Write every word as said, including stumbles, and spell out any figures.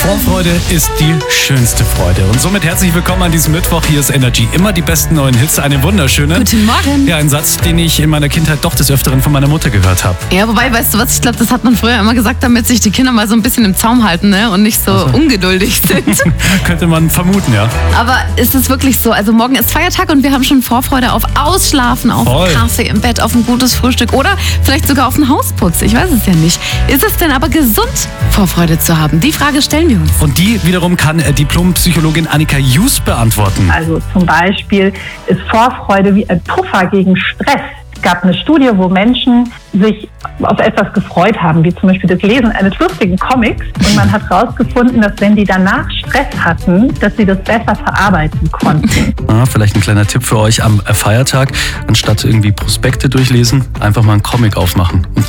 Vorfreude ist die schönste Freude. Und somit herzlich willkommen an diesem Mittwoch. Hier ist Energy. Immer die besten neuen Hits. Eine wunderschöne. Guten Morgen. Ja, ein Satz, den ich in meiner Kindheit doch des Öfteren von meiner Mutter gehört habe. Ja, wobei, weißt du was, ich glaube, das hat man früher immer gesagt, damit sich die Kinder mal so ein bisschen im Zaum halten, ne? Und nicht so also. ungeduldig sind. Könnte man vermuten, ja. Aber ist es wirklich so? Also morgen ist Feiertag und wir haben schon Vorfreude auf Ausschlafen, auf Voll. Kaffee im Bett, auf ein gutes Frühstück oder vielleicht sogar auf einen Hausputz. Ich weiß es ja nicht. Ist es denn aber gesund, Vorfreude zu haben? Die Frage stellen wir uns. Und die wiederum kann äh, Diplompsychologin Annika Jus beantworten. Also zum Beispiel ist Vorfreude wie ein Puffer gegen Stress. Es gab eine Studie, wo Menschen sich auf etwas gefreut haben, wie zum Beispiel das Lesen eines lustigen Comics. Und man hat herausgefunden, dass wenn die danach Stress hatten, dass sie das besser verarbeiten konnten. Ah, vielleicht ein kleiner Tipp für euch am Feiertag. Anstatt irgendwie Prospekte durchlesen, einfach mal einen Comic aufmachen. Und